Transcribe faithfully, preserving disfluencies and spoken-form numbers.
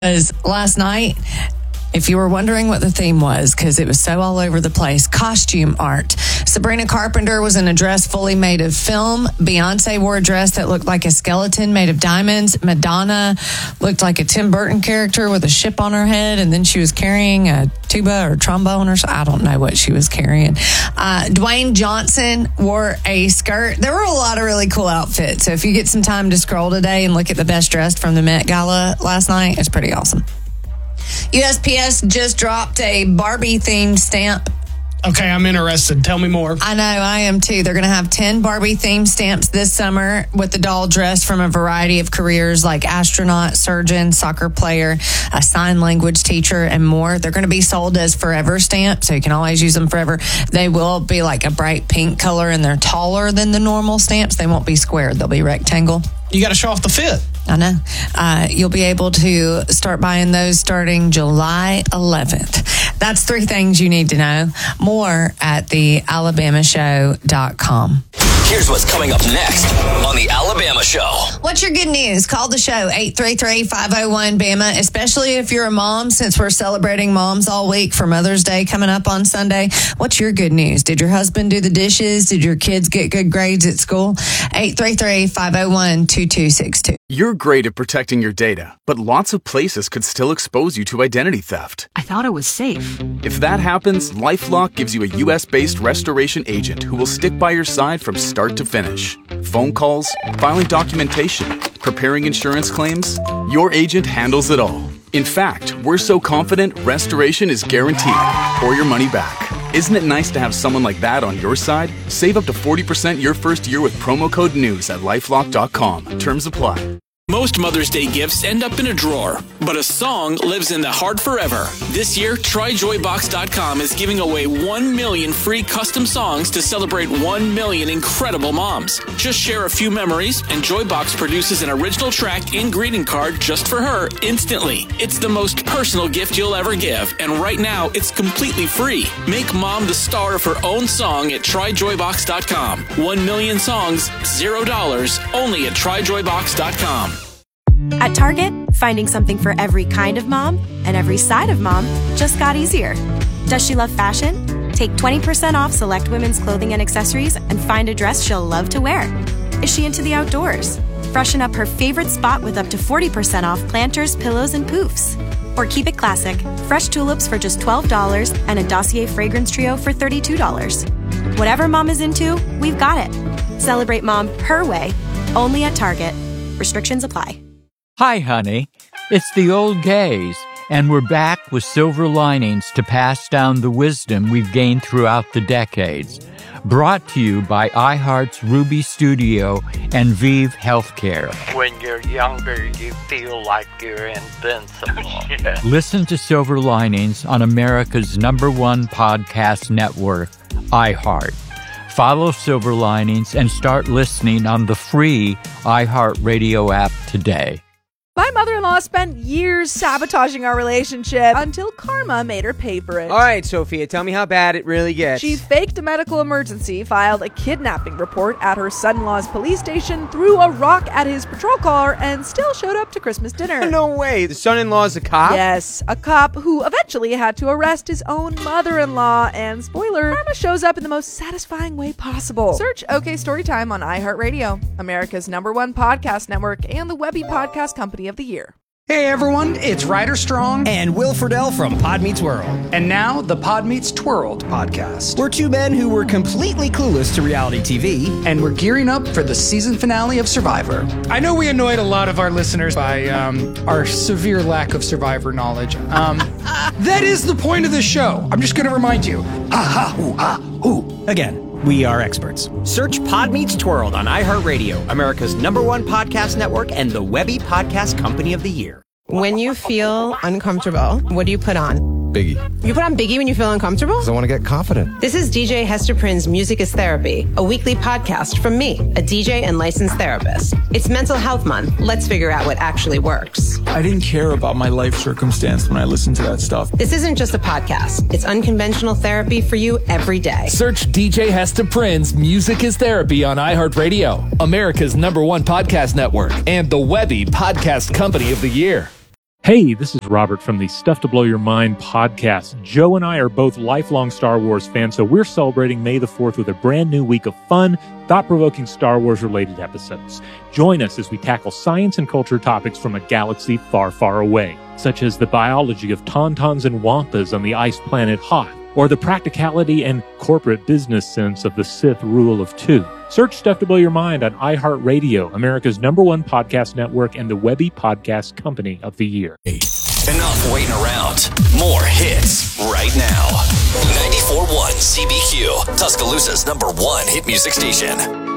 Because last night, if you were wondering what the theme was, because it was so all over the place, costume art. Sabrina Carpenter was in a dress fully made of film. Beyonce wore a dress that looked like a skeleton made of diamonds. Madonna looked like a Tim Burton character with a ship on her head, and then she was carrying a tuba or trombone or something. I don't know what she was carrying. Uh, Dwayne Johnson wore a skirt. There were a lot of really cool outfits. So if you get some time to scroll today and look at the best dressed from the Met Gala last night, it's pretty awesome. U S P S just dropped a Barbie-themed stamp. Okay, I'm interested. Tell me more. I know, I am too. They're going to have ten Barbie-themed stamps this summer with the doll dressed from a variety of careers like astronaut, surgeon, soccer player, a sign language teacher, and more. They're going to be sold as forever stamps, so you can always use them forever. They will be like a bright pink color, and they're taller than the normal stamps. They won't be squared. They'll be rectangle. You got to show off the fit. I know. Uh, you'll be able to start buying those starting July eleventh. That's three things you need to know. More at the alabama show dot com. Here's what's coming up next on The Alabama Show. What's your good news? Call the show, eight three three, five oh one, B A M A, especially if you're a mom, since we're celebrating moms all week for Mother's Day coming up on Sunday. What's your good news? Did your husband do the dishes? Did your kids get good grades at school? eight three three, five oh one, two two six two. You're great at protecting your data, but lots of places could still expose you to identity theft. I thought it was safe. If that happens, LifeLock gives you a U S-based restoration agent who will stick by your side from start to finish. Phone calls, filing documentation, preparing insurance claims, your agent handles it all. In fact, we're so confident restoration is guaranteed or your money back. Isn't it nice to have someone like that on your side? Save up to forty percent your first year with promo code NEWS at lifelock dot com. Terms apply. Most Mother's Day gifts end up in a drawer, but a song lives in the heart forever. This year, try joy box dot com is giving away one million free custom songs to celebrate one million incredible moms. Just share a few memories, and Joybox produces an original track and greeting card just for her instantly. It's the most personal gift you'll ever give, and right now, it's completely free. Make mom the star of her own song at try joy box dot com. One million songs, zero dollars, only at try joy box dot com. At Target, finding something for every kind of mom and every side of mom just got easier. Does she love fashion? Take twenty percent off select women's clothing and accessories and find a dress she'll love to wear. Is she into the outdoors? Freshen up her favorite spot with up to forty percent off planters, pillows, and poofs. Or keep it classic, fresh tulips for just twelve dollars and a Dossier fragrance trio for thirty-two dollars. Whatever mom is into, we've got it. Celebrate mom her way, only at Target. Restrictions apply. Hi, honey. It's the old gays, and we're back with silver linings to pass down the wisdom we've gained throughout the decades. Brought to you by iHeart's Ruby Studio and Vive Healthcare. When you're younger, you feel like you're invincible. Yeah. Listen to Silver Linings on America's number one podcast network, iHeart. Follow Silver Linings and start listening on the free iHeartRadio app today. My mother-in-law spent years sabotaging our relationship until karma made her pay for it. All right, Sophia, tell me how bad it really gets. She faked a medical emergency, filed a kidnapping report at her son-in-law's police station, threw a rock at his patrol car, and still showed up to Christmas dinner. No way. The son-in-law's a cop? Yes, a cop who eventually had to arrest his own mother-in-law. And spoiler, karma shows up in the most satisfying way possible. Search OK Storytime on iHeartRadio, America's number one podcast network, and the Webby Podcast Company of the Year. Hey everyone, it's Ryder Strong and Will Friedle from Pod Meets World. And now the Pod Meets Twirled podcast. We're two men who were completely clueless to reality T V. And we're gearing up for the season finale of Survivor. I know we annoyed a lot of our listeners by um, our severe lack of Survivor knowledge. Um, that is the point of the show. I'm just going to remind you. Ha ha hoo ha hoo. Again. We are experts. Search Pod Meets Twirled on iHeartRadio, America's number one podcast network and the Webby Podcast Company of the Year. When you feel uncomfortable, what do you put on? Biggie. You put on Biggie when you feel uncomfortable? Because I want to get confident. This is D J Hester Prynne's Music is Therapy, a weekly podcast from me, a D J and licensed therapist. It's Mental Health Month. Let's figure out what actually works. I didn't care about my life circumstance when I listened to that stuff. This isn't just a podcast. It's unconventional therapy for you every day. Search D J Hester Prynne's Music is Therapy on iHeartRadio, America's number one podcast network, and the Webby Podcast Company of the Year. Hey, this is Robert from the Stuff to Blow Your Mind podcast. Joe and I are both lifelong Star Wars fans, so we're celebrating May the fourth with a brand new week of fun, thought-provoking Star Wars-related episodes. Join us as we tackle science and culture topics from a galaxy far, far away, such as the biology of tauntauns and wampas on the ice planet Hoth, or the practicality and corporate business sense of the Sith rule of two. Search Stuff to Blow Your Mind on iHeartRadio, America's number one podcast network and the Webby Podcast Company of the Year. Enough waiting around. More hits right now. ninety-four point one C B Q, Tuscaloosa's number one hit music station.